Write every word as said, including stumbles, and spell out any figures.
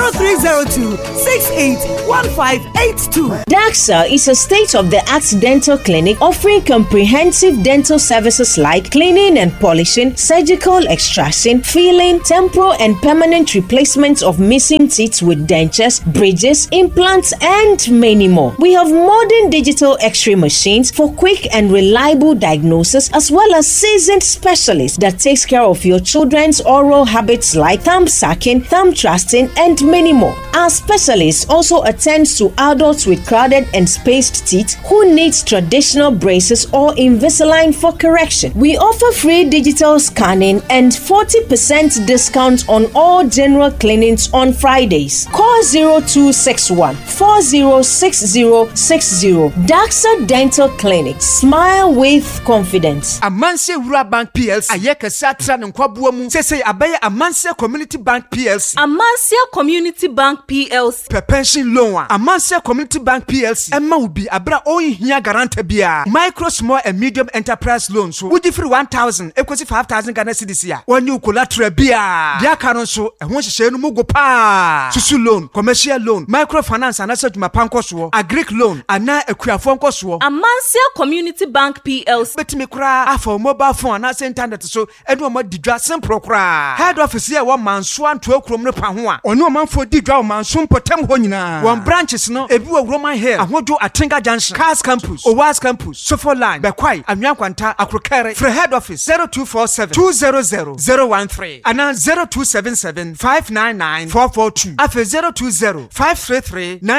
zero three zero two, six eight one five eight two. Daxa is a state-of-the-art dental clinic offering comprehensive dental services like cleaning and polishing, surgical extraction, filling, temporal and permanent replacement of missing teeth with dentures, bridges, implants, and many more. We have modern digital X-ray machines for quick and reliable diagnosis, as well as seasoned specialists that takes care of your children's oral habits like thumb sucking, thumb thrusting, and many more. Our specialists also attend to adults with crowded and spaced teeth who need traditional braces or Invisalign for correction. We offer free digital scanning and forty percent discount on all general clinics on Fridays. Call zero two six one, four zero six zero six zero. Daxa Dental Clinic. Smile with confidence. Amanse Rural Bank P L C. Ayeka satra nkwabuo mu. Sese abaye Amanse Community Bank P L C. Amanse Community Bank P L C. Per pension loan. Amanse Community Bank P L C. Emma ubi abra oyi hiya garante bia. Micro, small and medium enterprise loans. So would differ one thousand, equals five thousand Ghana cedis here. One new collateral bia. Dia karon so e won hye no mugo pa. Susu loan, commercial loan, microfinance and asset mapanko so, agric loan, ana ekuafo nko so. Amanse Community Bank P L C. Betimi kra afọ mobile phone na internet so edu mo didwa simple kra. Head office here one man so anto ekrom no pa ho a. Ono manfo didwa man so potem ho nyina. One branches no ebi wo Roman Hill, ahodo Atinga Junction, Cars Campus, Owas Campus, Sofo Line, Bekwai, Anyankwanta, Akrokere. For head office zero two four seven, two zero zero, zero one three and zero two seven seven, five nine nine, four four two. After zero two zero, five three three, nine